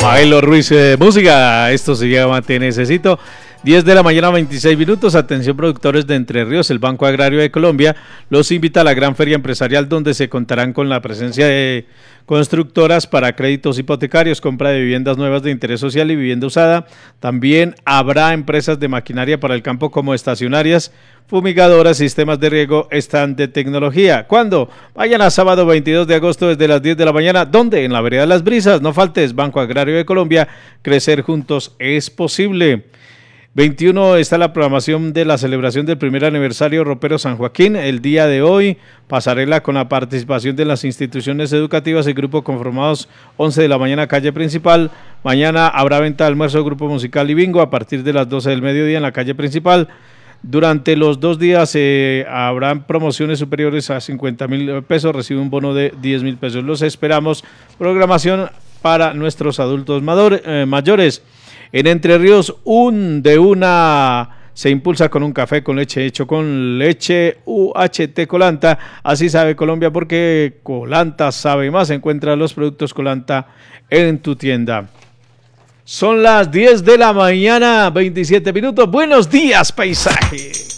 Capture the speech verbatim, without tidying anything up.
Maelo Ruiz, eh, música. Esto se llama Te Necesito. diez de la mañana, veintiséis minutos. Atención, productores de Entre Ríos. El Banco Agrario de Colombia los invita a la gran feria empresarial, donde se contarán con la presencia de constructoras para créditos hipotecarios, compra de viviendas nuevas de interés social y vivienda usada. También habrá empresas de maquinaria para el campo como estacionarias, fumigadoras, sistemas de riego, stand de tecnología. ¿Cuándo? Vayan a sábado veintidós de agosto desde las diez de la mañana. ¿Dónde? En la vereda de Las Brisas. No faltes. Banco Agrario de Colombia. Crecer juntos es posible. veintiuno está la programación de la celebración del primer aniversario Ropero San Joaquín. El día de hoy, pasarela con la participación de las instituciones educativas y grupos conformados. once de la mañana, calle principal. Mañana habrá venta de almuerzo, grupo musical y bingo a partir de las doce del mediodía en la calle principal. Durante los dos días eh, habrán promociones superiores a cincuenta mil pesos. Recibe un bono de diez mil pesos. Los esperamos. Programación para nuestros adultos mador, eh, mayores. En Entre Ríos, un de una se impulsa con un café con leche hecho con leche U H T Colanta. Así sabe Colombia, porque Colanta sabe más. Encuentra los productos Colanta en tu tienda. Son las diez de la mañana, veintisiete minutos. Buenos días, paisaje.